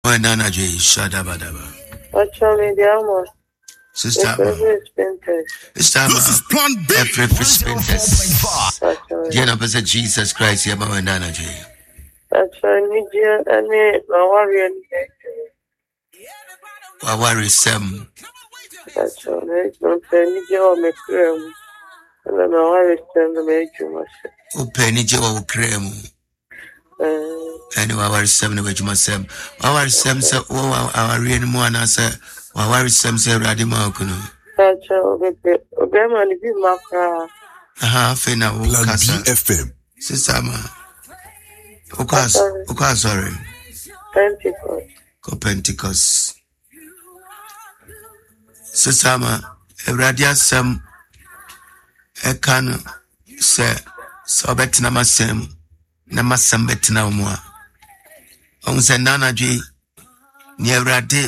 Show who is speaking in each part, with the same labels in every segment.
Speaker 1: Nana J. Shadabadaba.
Speaker 2: Actually, the armor.
Speaker 1: Sister, this time,
Speaker 3: this is Plan B.
Speaker 1: Jenna Pesa Jesus Christ, Yama Nana J.
Speaker 2: Actually,
Speaker 1: Wawari Sam.
Speaker 2: Actually, don't say Nijo make cream. And then I stand the major.
Speaker 1: Open Nijo cream. Anyway, our seven which must say, our Sam said, oh, our real Moana said, our Sam said, Radimakuno.
Speaker 2: Obama, if you mark
Speaker 1: Fena,
Speaker 3: FM.
Speaker 1: Sisama. Oka, sorry. Pentecost. Sisama, Radia Sam, Ekano, say, so betina Sam. Namasam betina umwa. Onse Nana J. Nyerade.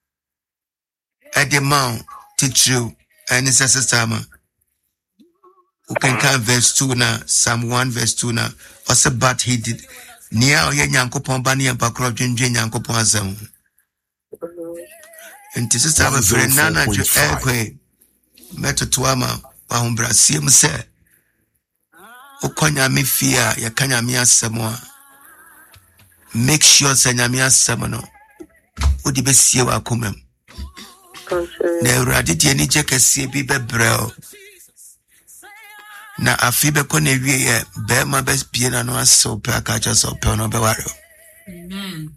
Speaker 1: Edemau. Teach you. And it's a system. Who can count verse 2 now. Psalm 1 verse 2 now. Also, but he did. Nia oye nyanko pombani and pakro jinjin nyanko ponzam. And this is our friend Nana J. Ekwe. Meto tuama. Wahumbra sim se. Ukonya mi fear, ya kanya mi asamoa. Make sure sanya mi asamono. Udi besiye wa kumem. Na uraditi eni jeke siye bibe breo. Na afibe kone wiye be ma bes biye na no asope akacha sope ono be waro.
Speaker 2: Amen.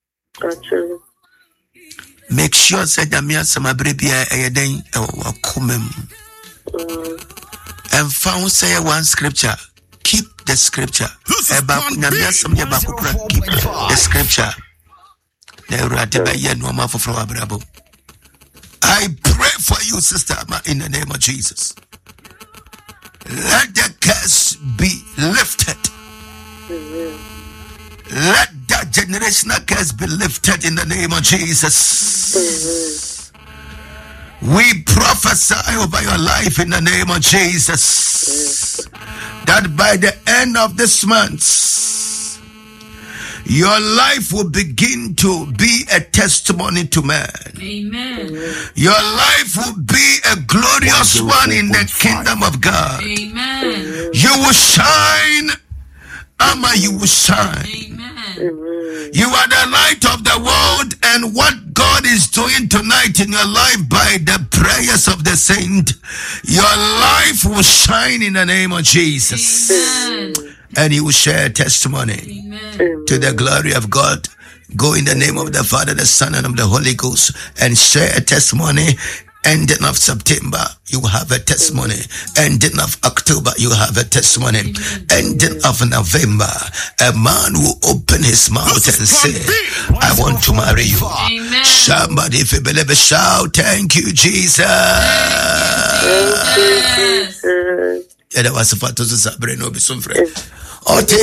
Speaker 1: Make sure sanya mi asama brebiya eyeden wa kumem. And found say one scripture. Keep the scripture. Keep the scripture. I pray for you, sister, in the name of Jesus. Let the curse be lifted. Let that generational curse be lifted in the name of Jesus. We prophesy over your life in the name of Jesus. That by the end of this month, your life will begin to be a testimony to man.
Speaker 4: Amen.
Speaker 1: Your life will be a glorious one in the kingdom of God.
Speaker 4: Amen.
Speaker 1: You will shine. Ama, you will shine.
Speaker 4: Amen.
Speaker 1: You are the light of the world, and what God is doing tonight in your life by the prayers of the saint, your life will shine in the name of Jesus.
Speaker 4: Amen.
Speaker 1: And you will share testimony.
Speaker 4: Amen.
Speaker 1: To the glory of God. Go in the name of the Father, the Son, and of the Holy Ghost and share a testimony. Ending of September, you have a testimony. Ending of October, you have a testimony. Ending of November, a man will open his mouth and say, I want to marry you.
Speaker 4: Amen.
Speaker 1: Somebody, if you believe it, shout, thank you, Jesus.
Speaker 4: Yes.
Speaker 1: Yeah, that was a photo of Sabrina. Oh,